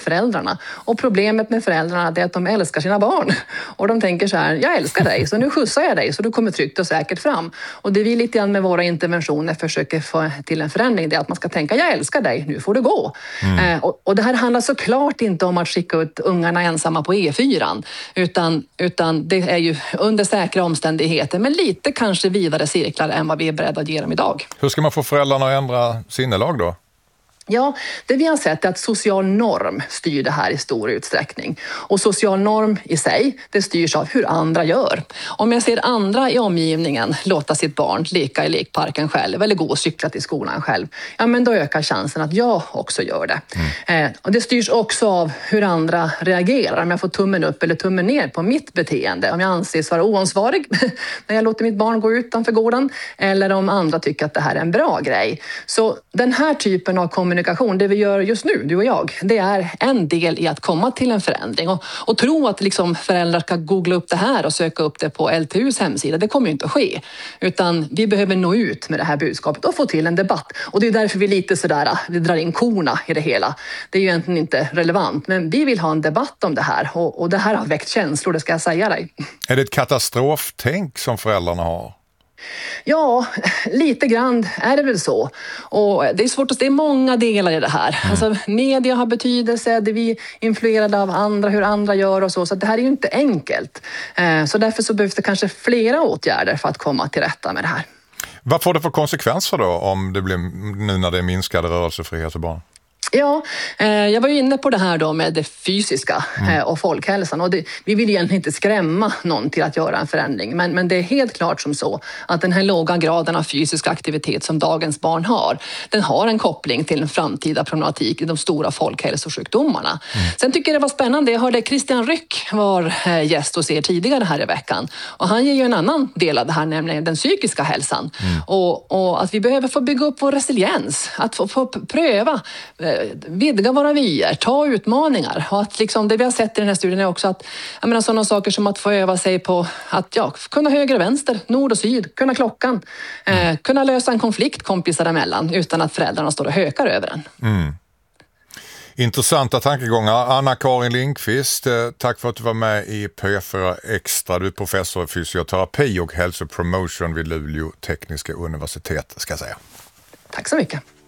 föräldrarna. Och problemet med föräldrarna är att de älskar sina barn. Och de tänker så här, jag älskar dig så nu skjutsar jag dig så du kommer tryggt och säkert fram. Och det vi lite grann med våra interventioner försöker få till en förändring, det är att man ska tänka, jag älskar dig, nu får du gå. Och det här handlar såklart inte om att skicka ut ungarna ensamma på E4, utan det är ju under säkra omständigheter, men lite kanske vidare cirklar än vad vi är beredda att ge dem idag. Hur ska man få föräldrarna att ändra sinnelag då? Ja, det vi har sett är att social norm styr det här i stor utsträckning. Och social norm i sig, det styrs av hur andra gör. Om jag ser andra i omgivningen låta sitt barn leka i lekparken själv eller gå och cykla till skolan själv, ja men då ökar chansen att jag också gör det. Och det styrs också av hur andra reagerar. Om jag får tummen upp eller tummen ner på mitt beteende. Om jag anses vara oansvarig när jag låter mitt barn gå utanför gården. Eller om andra tycker att det här är en bra grej. Så den här typen av kommunikation, det vi gör just nu, du och jag, det är en del i att komma till en förändring. Och tro att liksom föräldrar ska googla upp det här och söka upp det på LTUs hemsida, det kommer ju inte att ske. Utan vi behöver nå ut med det här budskapet och få till en debatt. Och det är därför vi lite sådär, vi drar in korna i det hela. Det är ju egentligen inte relevant, men vi vill ha en debatt om det här. Och det här har väckt känslor, det ska jag säga dig. Är det ett katastroftänk som föräldrarna har? Ja, lite grann är det väl så. Och det är svårt att se många delar i det här. Alltså, media har betydelse, det vi är influerade av andra, hur andra gör och så. Så det här är ju inte enkelt. Så därför så behövs det kanske flera åtgärder för att komma till rätta med det här. Vad får det för konsekvenser då om det blir nu när det är minskade rörelsefrihet för barn? Ja, jag var ju inne på det här då med det fysiska och folkhälsan. Och vi vill egentligen inte skrämma någon till att göra en förändring. Men det är helt klart som så att den här låga graden av fysisk aktivitet som dagens barn har, den har en koppling till en framtida problematik i de stora folkhälsosjukdomarna. Sen tycker jag det var spännande. Jag hörde Christian Ryck var gäst hos er tidigare här i veckan. Och han ger ju en annan del av det här, nämligen den psykiska hälsan. Och att vi behöver få bygga upp vår resiliens. Att få pröva vidga våra vyer, ta utmaningar. Och att liksom, det vi har sett i den här studien är också att sådana saker som att få öva sig på att kunna höger och vänster, nord och syd, kunna klockan, kunna lösa en konflikt kompisar emellan utan att föräldrarna står och hökar över den. Intressanta tankegångar. Anna-Karin Lindqvist, tack för att du var med i P4 Extra. Du är professor i fysioterapi och hälsopromotion vid Luleå tekniska universitet, ska jag säga. Tack så mycket.